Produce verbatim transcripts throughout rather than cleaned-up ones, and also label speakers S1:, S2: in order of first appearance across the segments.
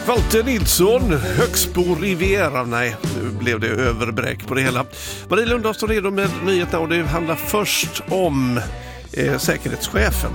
S1: Valter Nilsson, Högsbo Riviera. Nej, nu blev det överbräck på det hela. Marie Lundahl står redo med nyheterna och det handlar först om eh, säkerhetschefen.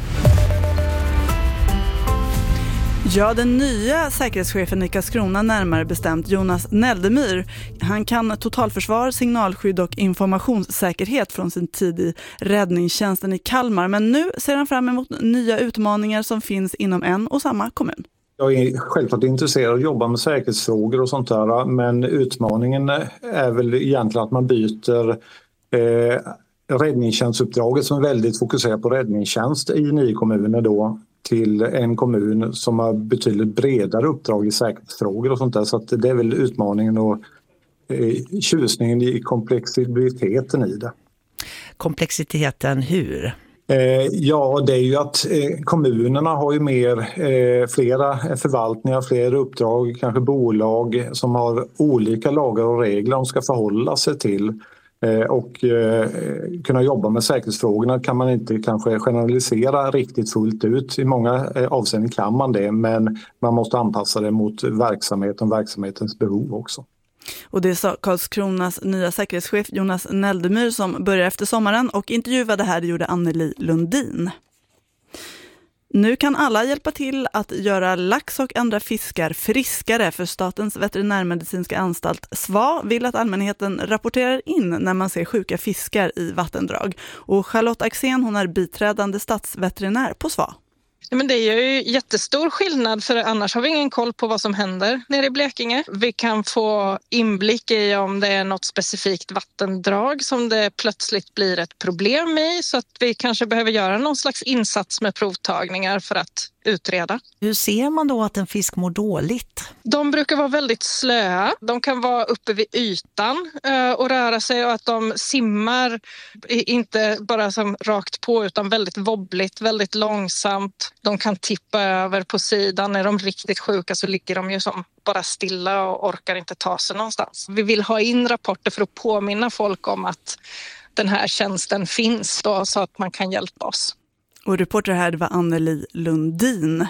S2: Ja, den nya säkerhetschefen i Karlskrona, närmare bestämt Jonas Neldemyr. Han kan totalförsvar, signalskydd och informationssäkerhet från sin tid i räddningstjänsten i Kalmar. Men nu ser han fram emot nya utmaningar som finns inom en och samma kommun.
S3: Jag är självklart intresserad av att jobba med säkerhetsfrågor och sånt där, men utmaningen är väl egentligen att man byter eh, räddningstjänstuppdraget som är väldigt fokuserat på räddningstjänst i nio kommuner då till en kommun som har betydligt bredare uppdrag i säkerhetsfrågor och sånt där. Så att det är väl utmaningen och eh, tjusningen i komplexiteten i det.
S4: Komplexiteten hur?
S3: Eh, ja, det är ju att eh, kommunerna har ju mer, eh, flera förvaltningar, flera uppdrag, kanske bolag som har olika lagar och regler de ska förhålla sig till. Eh, och eh, kunna jobba med säkerhetsfrågorna kan man inte kanske generalisera riktigt fullt ut. I många eh, avseenden kan man det, men man måste anpassa det mot verksamheten och verksamhetens behov också.
S2: Och det sa Karlskronas nya säkerhetschef Jonas Neldemyr som börjar efter sommaren, och intervjuade här gjorde Anneli Lundin. Nu kan alla hjälpa till att göra lax och andra fiskar friskare, för Statens veterinärmedicinska anstalt S V A vill att allmänheten rapporterar in när man ser sjuka fiskar i vattendrag. Och Charlotte Axén, hon är biträdande statsveterinär på S V A.
S5: Ja, men det är ju jättestor skillnad, för annars har vi ingen koll på vad som händer nere i Blekinge. Vi kan få inblick i om det är något specifikt vattendrag som det plötsligt blir ett problem i, så att vi kanske behöver göra någon slags insats med provtagningar för att utreda.
S4: Hur ser man då att en fisk mår dåligt?
S5: De brukar vara väldigt slöa. De kan vara uppe vid ytan och röra sig, och att de simmar inte bara som rakt på utan väldigt wobbligt, väldigt långsamt. De kan tippa över på sidan. När de är riktigt sjuka så ligger de ju som bara stilla och orkar inte ta sig någonstans. Vi vill ha in rapporter för att påminna folk om att den här tjänsten finns då, så att man kan hjälpa oss.
S2: Och reporter här var Anneli Lundin.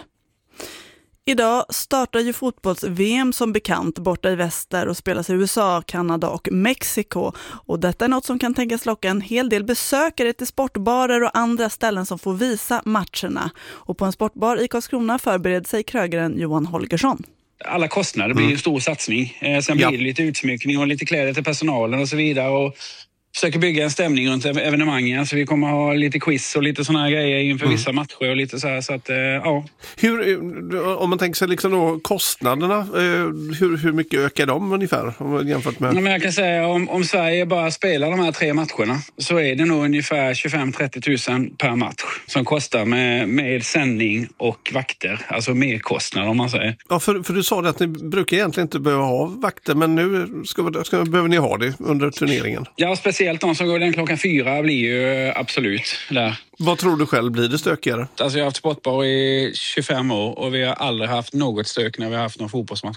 S2: Idag startar ju fotbolls-V M som bekant borta i väster och spelas i U S A, Kanada och Mexiko. Och detta är något som kan tänkas locka en hel del besökare till sportbarer och andra ställen som får visa matcherna. Och på en sportbar i Karlskrona förbereder sig krögaren Johan Holgersson.
S6: Alla kostnader blir ju stor satsning. Sen blir det lite utsmyckning och lite kläder till personalen och så vidare. Och försöker bygga en stämning runt evenemangen, så vi kommer ha lite quiz och lite såna här grejer inför mm. vissa matcher och lite så här, så att ja.
S1: Hur, om man tänker sig liksom då kostnaderna, hur, hur mycket ökar de ungefär jämfört med?
S6: Ja, men jag kan säga om, om Sverige bara spelar de här tre matcherna så är det nog ungefär tjugofem till trettio tusen per match som kostar med, med sändning och vakter, alltså merkostnader om man säger.
S1: Ja, för, för du sa det att ni brukar egentligen inte behöva ha vakter, men nu ska, ska, behöver ni ha det under turneringen.
S6: Ja, speciellt de som går den klockan fyra blir ju absolut där.
S1: Vad tror du själv, blir det stökigare?
S6: Alltså jag har haft sportbar i tjugofem år och vi har aldrig haft något stök när vi har haft någon fotbollsmatch.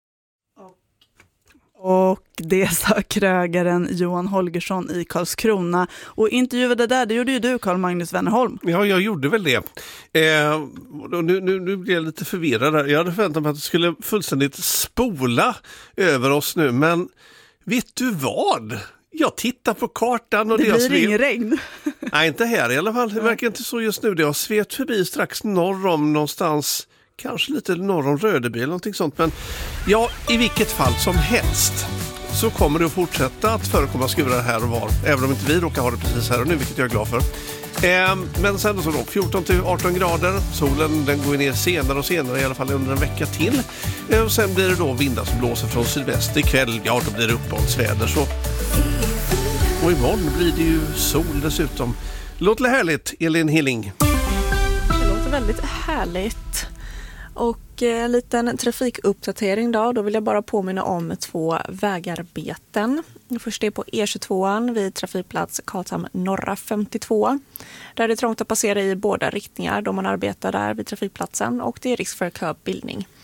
S2: Och det sa krögaren Johan Holgersson i Karlskrona. Och intervjuade där, det gjorde ju du, Carl Magnus Wennerholm.
S1: Ja, jag gjorde väl det. Eh, nu, nu, nu blir jag lite förvirrad där. Jag hade förväntat mig att det skulle fullständigt spola över oss nu. Men vet du vad? Jag tittar på kartan och det,
S2: det blir
S1: svev...
S2: ingen regn.
S1: Nej, inte här i alla fall. Det verkar inte så just nu. Det har svept förbi strax norr om någonstans, kanske lite norr om Rödeby eller någonting sånt. Men ja, i vilket fall som helst så kommer det att fortsätta att förekomma skurar här och var. Även om inte vi råkar ha det precis här och nu, vilket jag är glad för. Eh, men sen så då, fjorton till arton grader. Solen den går ner senare och senare, i alla fall under en vecka till. Eh, och sen blir det då vindar som blåser från sydväst. Ikväll, ja då blir det uppehållsväder så. Och imorgon blir det ju sol dessutom. Låter det härligt, Elin Hilling?
S7: Det låter väldigt härligt. Och en liten trafikuppdatering då. Då vill jag bara påminna om två vägarbeten. Först är på E tjugotvåan vid trafikplats Karlshamn norra femtiotvå. Där är det trångt att passera i båda riktningar då man arbetar där vid trafikplatsen. Och det är risk för köbildning.